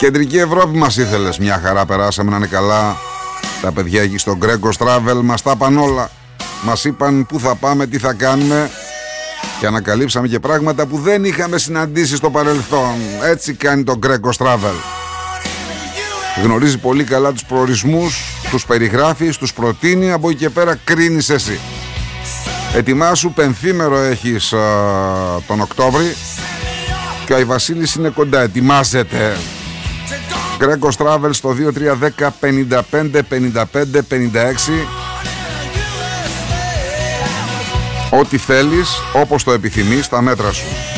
Κεντρική Ευρώπη μας ήθελες. Μια χαρά περάσαμε, να είναι καλά. Τα παιδιά εκεί στο Gregos Travel μας τα είπαν όλα. Μας είπαν πού θα πάμε, τι θα κάνουμε. Και ανακαλύψαμε και πράγματα που δεν είχαμε συναντήσει στο παρελθόν. Έτσι κάνει το Gregos Travel. Γνωρίζει πολύ καλά τους προορισμούς, τους περιγράφει, τους προτείνει. Από εκεί και πέρα κρίνεις εσύ. Ετοιμάσου, πενθήμερο έχεις τον Οκτώβρη. Και ο Άι Βασίλης είναι κοντά, ετοιμάζεται. Gregos Travel στο 2310 55 55 56. Ό,τι θέλεις, όπως το επιθυμείς, στα μέτρα σου.